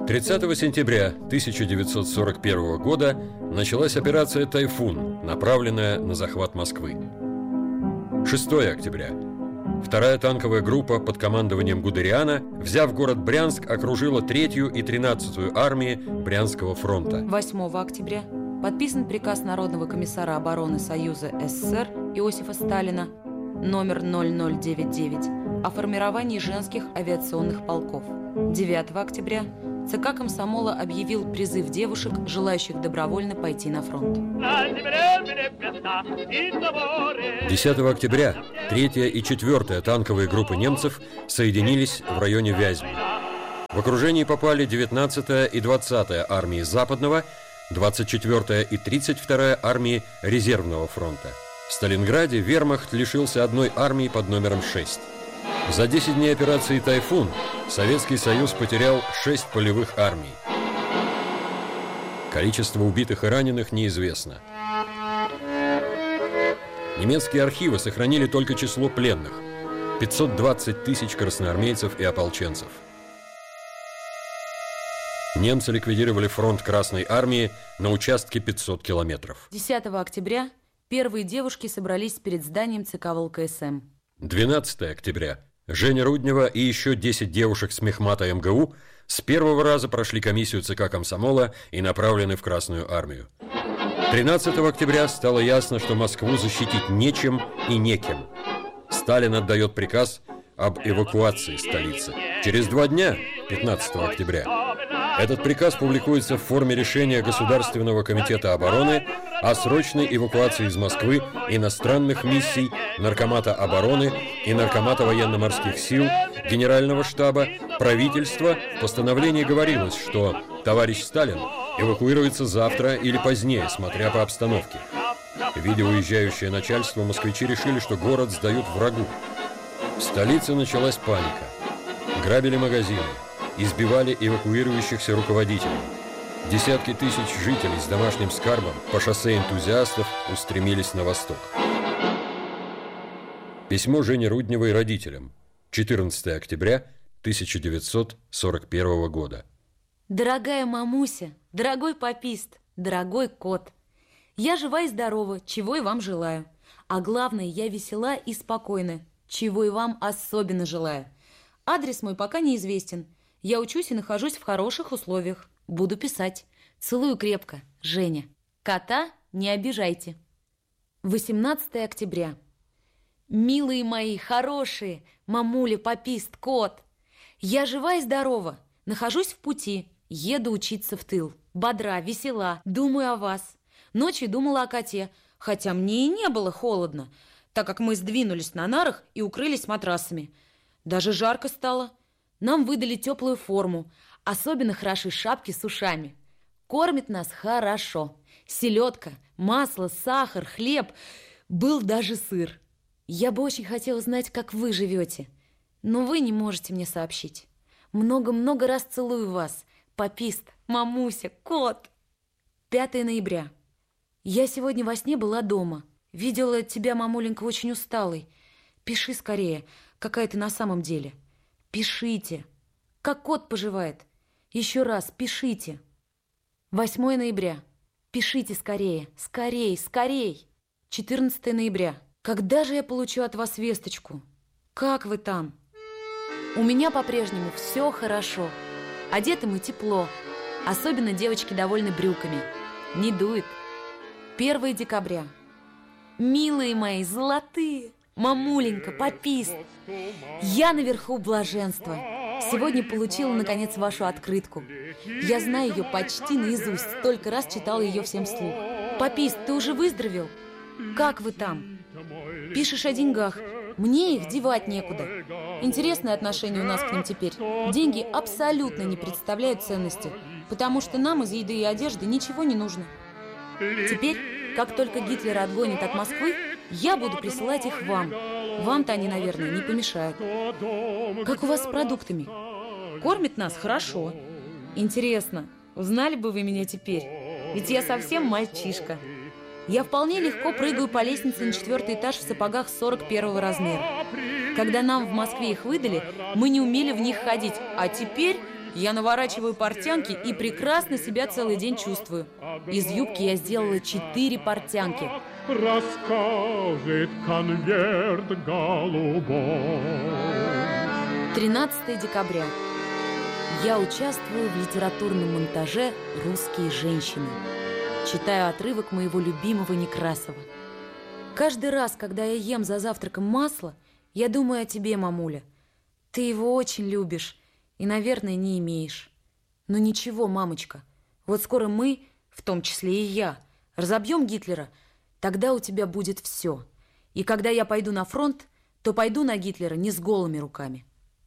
30 сентября 1941 года началась операция «Тайфун», направленная на захват Москвы. 6 октября. Вторая танковая группа под командованием Гудериана, взяв город Брянск, окружила 3-ю и 13-ю армии Брянского фронта. 8 октября подписан приказ Народного комиссара обороны Союза СССР Иосифа Сталина номер 0099 о формировании женских авиационных полков. 9 октября ЦК Комсомола объявил призыв девушек, желающих добровольно пойти на фронт. 10 октября 3-я и 4-я танковые группы немцев соединились в районе Вязьмы. В окружение попали 19-я и 20-я армии Западного, 24-я и 32-я армии Резервного фронта. В Сталинграде вермахт лишился одной армии под номером 6. За 10 дней операции «Тайфун» Советский Союз потерял 6 полевых армий. Количество убитых и раненых неизвестно. Немецкие архивы сохранили только число пленных – 520 тысяч красноармейцев и ополченцев. Немцы ликвидировали фронт Красной армии на участке 500 километров. 10 октября первые девушки собрались перед зданием ЦК ВЛКСМ. 12 октября. Женя Руднева и еще 10 девушек с мехмата МГУ с первого раза прошли комиссию ЦК Комсомола и направлены в Красную армию. 13 октября стало ясно, что Москву защитить нечем и некем. Сталин отдает приказ об эвакуации столицы. Через 2 дня, 15 октября, этот приказ публикуется в форме решения Государственного комитета обороны о срочной эвакуации из Москвы иностранных миссий Наркомата обороны и Наркомата военно-морских сил, Генерального штаба, правительства. В постановлении говорилось, что товарищ Сталин эвакуируется завтра или позднее, смотря по обстановке. Видя уезжающее начальство, москвичи решили, что город сдают врагу. В столице началась паника. Грабили магазины, избивали эвакуирующихся руководителей. Десятки тысяч жителей с домашним скарбом по шоссе энтузиастов устремились на восток. Письмо Жени Рудневой родителям. 14 октября 1941 года. Дорогая мамуся, дорогой попист, дорогой кот, я жива и здорова, чего и вам желаю. А главное, я весела и спокойна, чего и вам особенно желаю. Адрес мой пока неизвестен. Я учусь и нахожусь в хороших условиях. Буду писать. Целую крепко, Женя. Кота не обижайте. 18 октября. Милые мои, хорошие, мамуля, попист, кот. Я жива и здорова, нахожусь в пути, еду учиться в тыл. Бодра, весела, думаю о вас. Ночью думала о коте, хотя мне и не было холодно, так как мы сдвинулись на нарах и укрылись матрасами. Даже жарко стало. Нам выдали теплую форму, особенно хороши шапки с ушами. Кормит нас хорошо. Селедка, масло, сахар, хлеб. Был даже сыр. Я бы очень хотела знать, как вы живете, но вы не можете мне сообщить. Много-много раз целую вас, попист, мамуся, кот. 5 ноября. Я сегодня во сне была дома. Видела тебя, мамуленька, очень усталой. Пиши скорее, какая ты на самом деле. Пишите. Как кот поживает? Еще раз, пишите. 8 ноября. Пишите скорее, скорей, скорей. 14 ноября. Когда же я получу от вас весточку? Как вы там? У меня по-прежнему все хорошо. Одеты мы тепло. Особенно девочки довольны брюками. Не дует. 1 декабря. Милые мои, золотые, мамуленька, попист. Я наверху блаженства. Сегодня получила, наконец, вашу открытку. Я знаю ее почти наизусть, столько раз читала ее всем вслух. Попист, ты уже выздоровел? Как вы там? Пишешь о деньгах. Мне их девать некуда. Интересное отношение у нас к ним теперь. Деньги абсолютно не представляют ценности, потому что нам из еды и одежды ничего не нужно. Теперь, как только Гитлер отгонит от Москвы, я буду присылать их вам. Вам-то они, наверное, не помешают. Как у вас с продуктами? Кормит нас хорошо. Интересно, узнали бы вы меня теперь? Ведь я совсем мальчишка. Я вполне легко прыгаю по лестнице на 4-й этаж в сапогах 41-го размера. Когда нам в Москве их выдали, мы не умели в них ходить, а теперь Я наворачиваю портянки и прекрасно себя целый день чувствую. Из юбки я сделала 4 портянки. Расскажет конверт голубой. 13 декабря. Я участвую в литературном монтаже «Русские женщины». Читаю отрывок моего любимого Некрасова. Каждый раз, когда я ем за завтраком масло, я думаю о тебе, мамуля. Ты его очень любишь и, наверное, не имеешь. Но ничего, мамочка, вот скоро мы, в том числе и я, разобьем Гитлера, тогда у тебя будет все. И когда я пойду на фронт, то пойду на Гитлера не с голыми руками.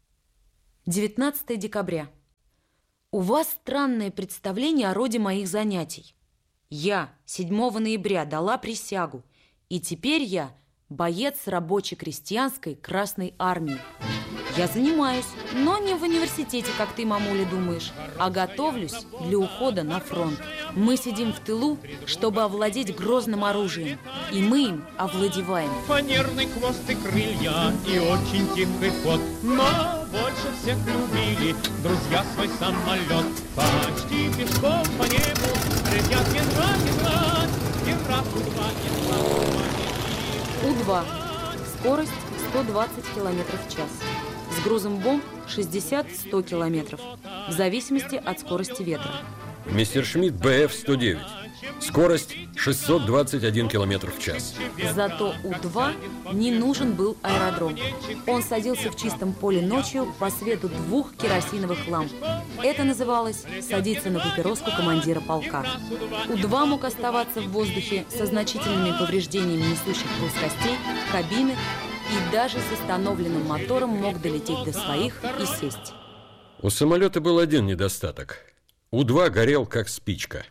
19 декабря. У вас странное представление о роде моих занятий. Я 7 ноября дала присягу, и теперь я боец рабоче-крестьянской Красной Армии. Я занимаюсь, но не в университете, как ты, мамуля, думаешь, а готовлюсь для ухода на фронт. Мы сидим в тылу, чтобы овладеть грозным оружием, и мы им овладеваем. Фанерный хвост и крылья, и очень тихий ход. Но больше всех любили друзья свой самолет. Почти пешком по небу летят январь, январь, У-2. Скорость 120 км в час. С грузом бомб 60-100 км, в зависимости от скорости ветра. Мессершмитт БФ-109. Скорость 621 км в час. Зато У-2 не нужен был аэродром. Он садился в чистом поле ночью по свету 2 керосиновых ламп. Это называлось «садиться на папироску командира полка». У-2 мог оставаться в воздухе со значительными повреждениями несущих плоскостей, кабины, и даже с остановленным мотором мог долететь до своих и сесть. У самолета был один недостаток. У-2 горел как спичка.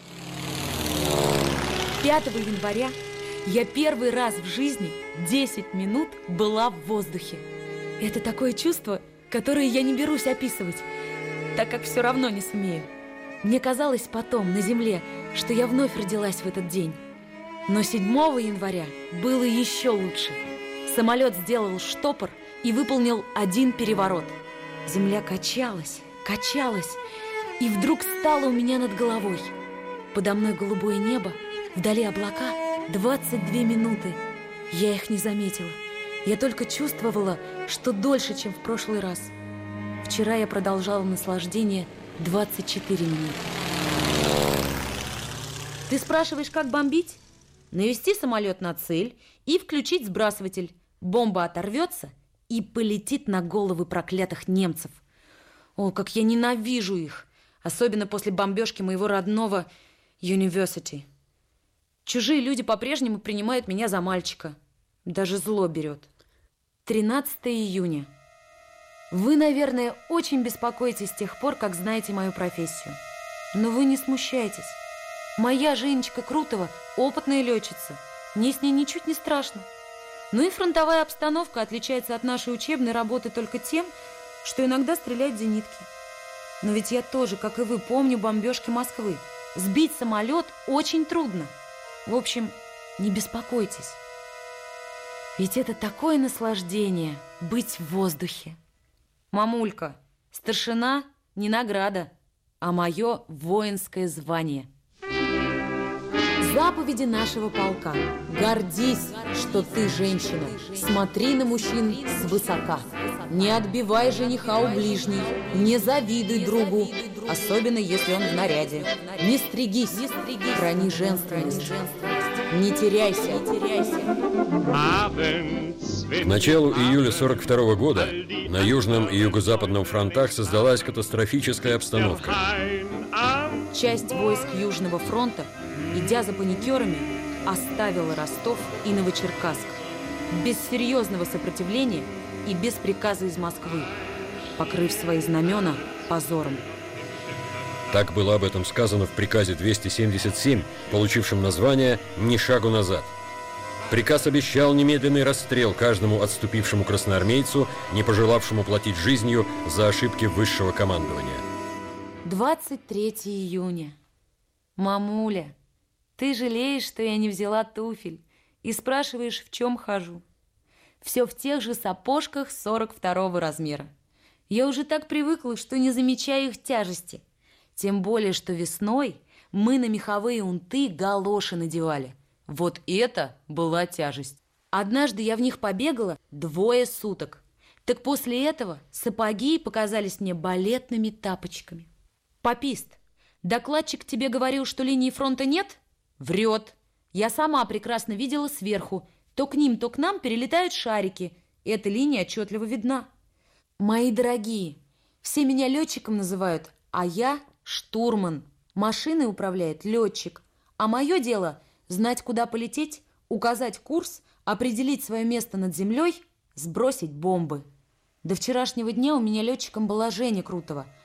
5 января я первый раз в жизни 10 минут была в воздухе. Это такое чувство, которое я не берусь описывать, так как все равно не сумею. Мне казалось потом, на земле, что я вновь родилась в этот день. Но 7 января было еще лучше. Самолет сделал штопор и выполнил 1 переворот. Земля качалась, качалась, и вдруг стала у меня над головой. Подо мной голубое небо, вдали облака. 22 минуты. Я их не заметила. Я только чувствовала, что дольше, чем в прошлый раз. Вчера я продолжала наслаждение 24 минуты. Ты спрашиваешь, как бомбить? Навести самолет на цель и включить сбрасыватель. Бомба оторвется и полетит на головы проклятых немцев. О, как я ненавижу их! Особенно после бомбежки моего родного University. Чужие люди по-прежнему принимают меня за мальчика. Даже зло берет. 13 июня. Вы, наверное, очень беспокоитесь с тех пор, как знаете мою профессию. Но вы не смущайтесь. Моя Женечка Крутова опытная летчица. Мне с ней ничуть не страшно. Ну и фронтовая обстановка отличается от нашей учебной работы только тем, что иногда стреляют зенитки. Но ведь я тоже, как и вы, помню бомбежки Москвы. Сбить самолет очень трудно. В общем, не беспокойтесь. Ведь это такое наслаждение быть в воздухе. Мамулька, старшина не награда, а мое воинское звание. Заповеди нашего полка. Гордись, что ты женщина. Смотри на мужчин свысока. Не отбивай жениха у ближней. Не завидуй другу, особенно если он в наряде. Не стригись, храни женственность. Не теряйся. К началу июля 1942 года на Южном и Юго-Западном фронтах создалась катастрофическая обстановка. Часть войск Южного фронта, идя за паникерами, оставила Ростов и Новочеркасск без серьезного сопротивления и без приказа из Москвы, покрыв свои знамена позором. Так было об этом сказано в приказе 277, получившем название «Ни шагу назад». Приказ обещал немедленный расстрел каждому отступившему красноармейцу, не пожелавшему платить жизнью за ошибки высшего командования. 23 июня. Мамуля, ты жалеешь, что я не взяла туфель, и спрашиваешь, в чем хожу. Все в тех же сапожках 42 размера. Я уже так привыкла, что не замечаю их тяжести. Тем более, что весной мы на меховые унты галоши надевали. Вот это была тяжесть. Однажды я в них побегала 2 суток. Так после этого сапоги показались мне балетными тапочками. Попист, докладчик тебе говорил, что линии фронта нет? Врет. Я сама прекрасно видела сверху. То к ним, то к нам перелетают шарики. Эта линия отчетливо видна. Мои дорогие, все меня летчиком называют, а я штурман. Машиной управляет летчик. А мое дело знать, куда полететь, указать курс, определить свое место над землей, сбросить бомбы. До вчерашнего дня у меня летчиком была Женя Крутова.